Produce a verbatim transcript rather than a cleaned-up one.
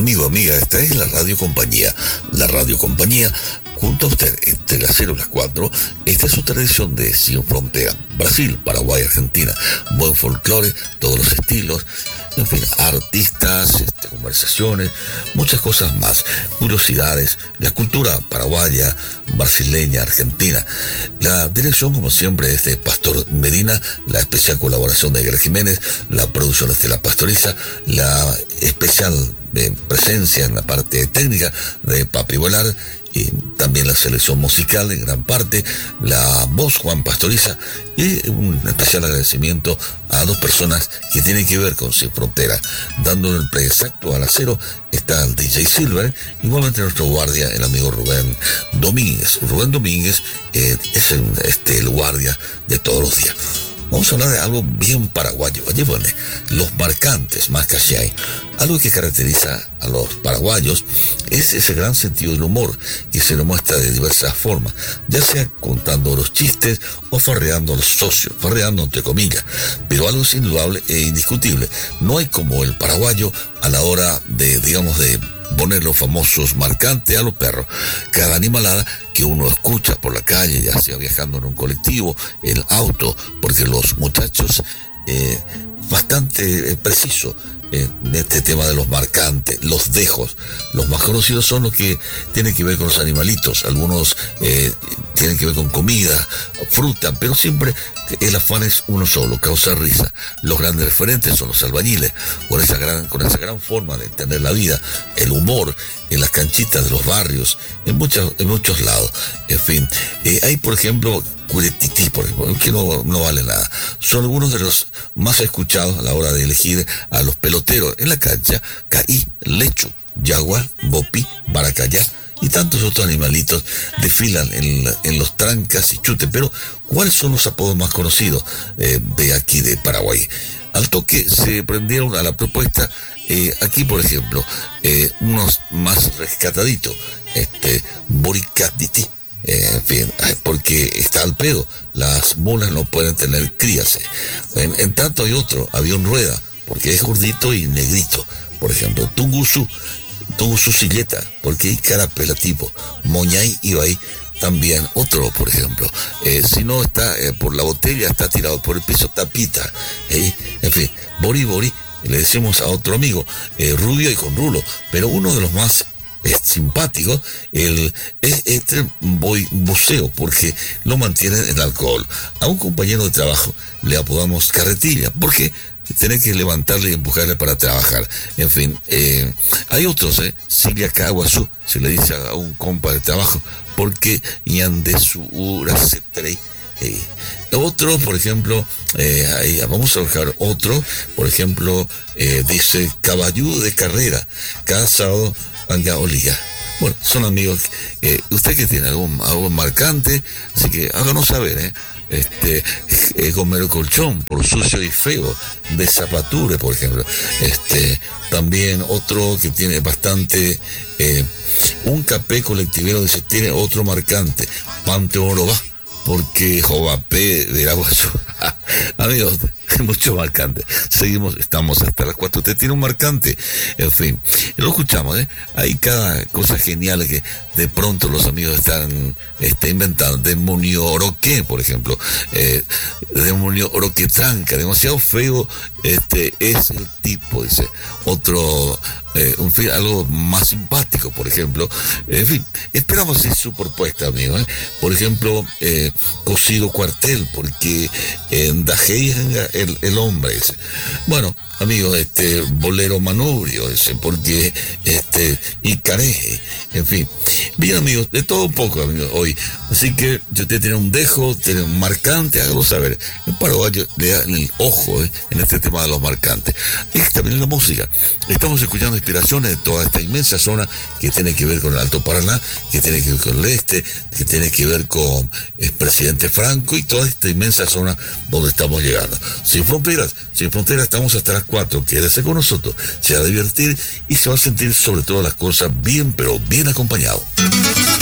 Amigo, amiga, esta es la Radio Compañía. La Radio Compañía, junto a usted, entre las cero y las cuatro, esta es su tradición de Sin Frontera. Brasil, Paraguay, Argentina. Buen folclore, todos los estilos, en fin, artistas, este, conversaciones, muchas cosas más. Curiosidades, la cultura paraguaya, brasileña, argentina. La dirección, como siempre, es de Pastor Medina, la especial colaboración de Edgar Jiménez, la producción es de La Pastoriza, la especial de presencia en la parte técnica de Papi Volar, y también la selección musical en gran parte, la voz Juan Pastoriza, y un especial agradecimiento a dos personas que tienen que ver con Sin Frontera. Dándole el play exacto a las cero está el D J Silver, igualmente nuestro guardia, el amigo Rubén Domínguez. Rubén Domínguez eh, es el, este, el guardia de todos los días. Vamos a hablar de algo bien paraguayo. Allí pone, los marcantes, más que hay. Algo que caracteriza a los paraguayos es ese gran sentido del humor que se lo muestra de diversas formas, ya sea contando los chistes o farreando a los socios, farreando entre comillas. Pero algo es indudable e indiscutible. No hay como el paraguayo a la hora de, digamos, de poner los famosos marcantes a los perros. Cada animalada que uno escucha por la calle, ya sea viajando en un colectivo, el auto, porque los muchachos, eh, bastante eh, preciso eh, de este tema de los marcantes, los dejos. Los más conocidos son los que tienen que ver con los animalitos, algunos eh, tienen que ver con comida, fruta, pero siempre el afán es uno solo, causar risa. Los grandes referentes son los albañiles, con esa gran, con esa gran forma de entender la vida, el humor, en las canchitas de los barrios, en muchos, en muchos lados. En fin, eh, hay por ejemplo Curetití, por ejemplo, que no, no vale nada. Son algunos de los más escuchados a la hora de elegir a los peloteros en la cancha. Caí, Lechu, Yagua, Bopi, Baracayá y tantos otros animalitos desfilan en, en los trancas y chutes. Pero ¿cuáles son los apodos más conocidos eh, de aquí de Paraguay? Al toque se prendieron a la propuesta. Eh, aquí, por ejemplo, eh, unos más rescataditos, este, Boricatiti, eh, en fin, porque está al pedo, las mulas no pueden tener crías. En, en tanto hay otro, Avión Rueda, porque es gordito y negrito, por ejemplo, Tungusu, Tungusu Silleta, porque hay cara pelatipo, Moñay Ibai, también otro, por ejemplo, eh, si no está eh, por la botella, está tirado por el piso, Tapita, eh, en fin, Bori Bori, le decimos a otro amigo, eh, rubio y con rulo, pero uno de los más eh, simpáticos el, es este boy buceo, porque lo mantienen en alcohol. A un compañero de trabajo le apodamos carretilla, porque tiene que levantarle y empujarle para trabajar. En fin, eh, hay otros, eh, Silvia Caguazú, se le dice a un compa de trabajo, porque ñande su ura se trae. Eh, otro, por ejemplo, eh, ahí, vamos a buscar otro, por ejemplo, eh, dice caballú de carrera, cada sábado anga olía. Bueno, son amigos. Eh, usted que tiene algún, algún marcante, así que háganos saber, ¿eh? Este, eh, comer colchón por sucio y feo, de Zapature, por ejemplo. Este, también otro que tiene bastante, eh, un capé colectivero, dice, tiene otro marcante, Panteón Oroba, porque Jovapé de la Guasu. Amigos, mucho marcante. Seguimos, estamos hasta las cuatro. Usted tiene un marcante. En fin, lo escuchamos, ¿eh? Hay cada cosa genial que de pronto los amigos están está inventando. Demonio Oroque, por ejemplo. Eh, demonio Oroque Tranca, demasiado feo. Este es el tipo, dice. Otro, eh, un fin, algo más simpático, por ejemplo. En fin, esperamos su propuesta, amigo, ¿eh? Por ejemplo, eh, Cocido Cuartel, porque en Dajei el, el hombre ese. Bueno, amigos, este Bolero Manubrio ese, porque este Icareje, en fin. Bien, amigos, de todo un poco, amigos, hoy. Así que si usted tiene un dejo, tiene un marcante, hágalo saber. En Paraguayo le da el ojo, eh, en este tema de los marcantes. Y también la música. Estamos escuchando inspiraciones de toda esta inmensa zona que tiene que ver con el Alto Paraná, que tiene que ver con el este, que tiene que ver con el presidente Franco y toda esta inmensa zona donde estamos llegando. Sin fronteras, sin fronteras estamos hasta las cuatro. Quédese con nosotros, se va a divertir y se va a sentir sobre todas las cosas bien, pero bien acompañado.